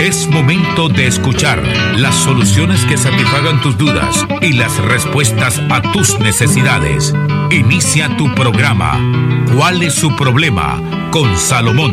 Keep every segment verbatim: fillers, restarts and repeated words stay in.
Es momento de escuchar las soluciones que satisfagan tus dudas y las respuestas a tus necesidades. Inicia tu programa. ¿Cuál es su problema? Con Salomón.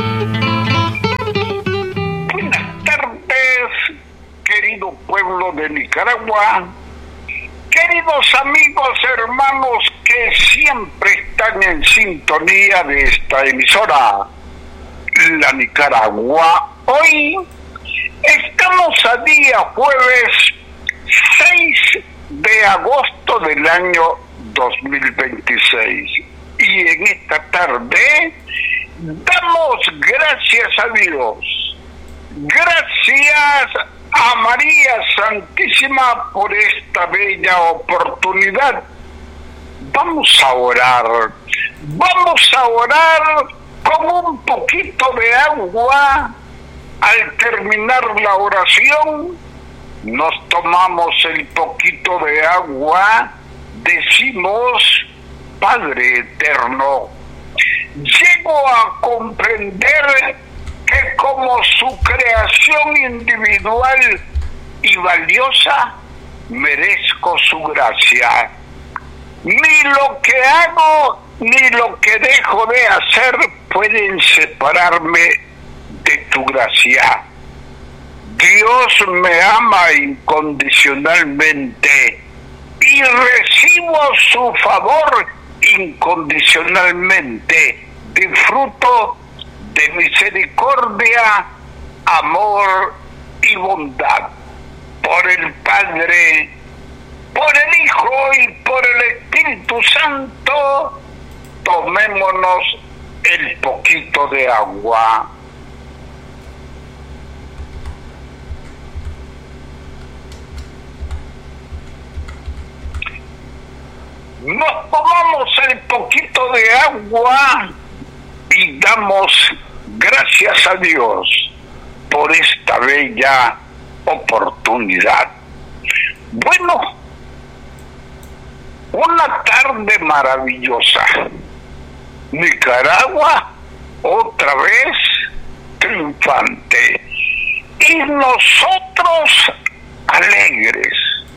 Buenas tardes, querido pueblo de Nicaragua, queridos amigos, hermanos que siempre están en sintonía de esta emisora, La Nicaragua. Hoy estamos a día jueves seis de agosto del año dos mil veintiséis y en esta tarde damos gracias a Dios, gracias a María Santísima por esta bella oportunidad. Vamos a orar, vamos a orar con un poquito de agua. Al terminar la oración, nos tomamos el poquito de agua, decimos: Padre eterno, llego a comprender que como su creación individual y valiosa, merezco su gracia. Ni lo que hago ni lo que dejo de hacer pueden separarme de tu gracia. Dios me ama incondicionalmente y recibo su favor incondicionalmente. Disfruto de misericordia, amor y bondad. Por el Padre, por el Hijo y por el Espíritu Santo, tomémonos el poquito de agua. Nos tomamos el poquito de agua y damos gracias a Dios por esta bella oportunidad. Bueno, una tarde maravillosa. Nicaragua otra vez triunfante y nosotros alegres,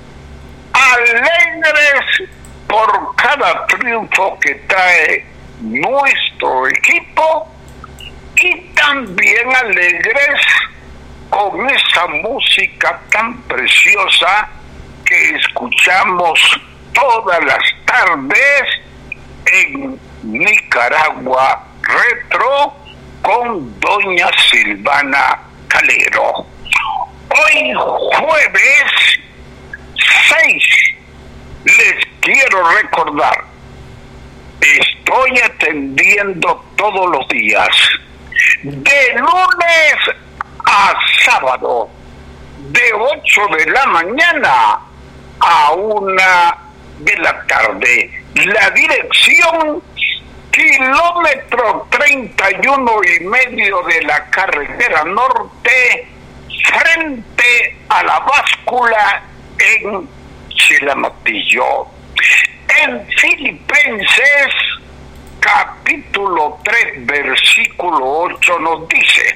alegres por cada triunfo que trae nuestro equipo y también alegres con esa música tan preciosa que escuchamos todas las tardes en Nicaragua Retro con doña Silvana Calero. Hoy jueves seis, les quiero recordar, estoy atendiendo todos los días, de lunes a sábado, de ocho de la mañana a una de la tarde. La dirección, kilómetro treinta y uno y medio de la carretera norte, frente a la báscula en Chilamatillo. En Filipenses capítulo tres versículo ocho nos dice: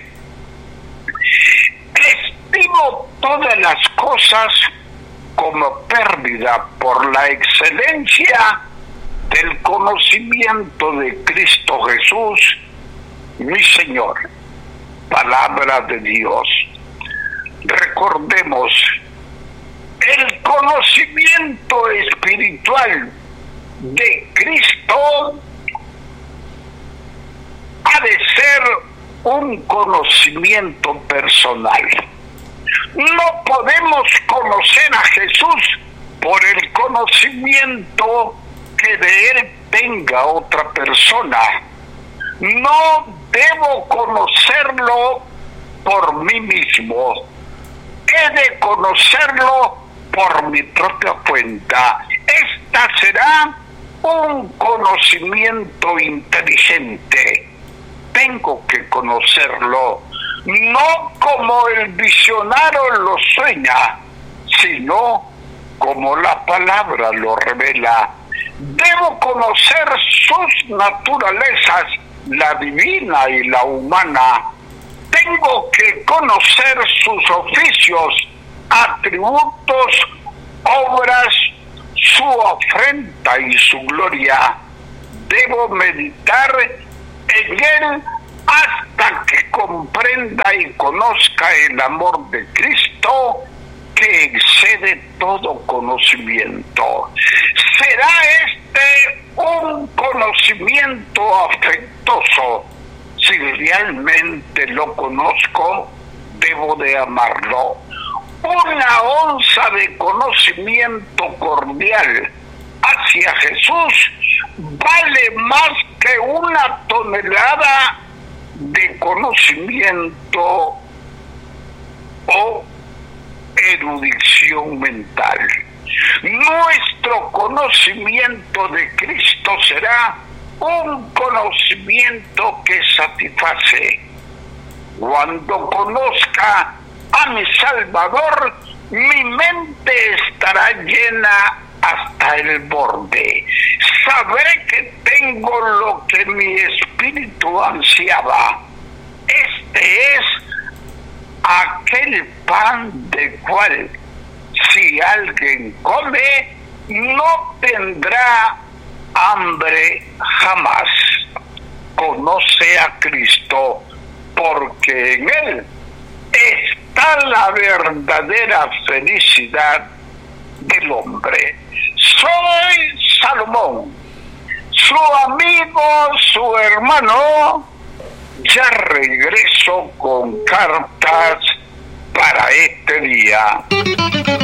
estimo todas las cosas como pérdida por la excelencia del conocimiento de Cristo Jesús, mi Señor. Palabra de Dios. Recordemos, el conocimiento espiritual de Cristo ha de ser un conocimiento personal. No podemos conocer a Jesús por el conocimiento que de él tenga otra persona. No debo conocerlo por mí mismo. He de conocerlo por mi propia cuenta. Esta será un conocimiento inteligente. Tengo que conocerlo, no como el visionario lo sueña, sino como la palabra lo revela. Debo conocer sus naturalezas, la divina y la humana. Tengo que conocer sus oficios, atributos, obras, su ofrenda y su gloria. Debo meditar en él hasta que comprenda y conozca el amor de Cristo, que excede todo conocimiento. ¿Será este un conocimiento afectuoso? Si realmente lo conozco, debo de amarlo. Una onza de conocimiento cordial hacia Jesús vale más que una tonelada de conocimiento o erudición mental. Nuestro conocimiento de Cristo será un conocimiento que satisface. Cuando conozca a mi Salvador, mi mente estará llena hasta el borde. Sabré que tengo lo que mi espíritu ansiaba. Este es aquel pan de cual, si alguien come, no tendrá hambre jamás. Conoce a Cristo, porque en él está la verdadera felicidad del hombre. Soy Salomón, su amigo, su hermano. Ya regreso con cartas para este día.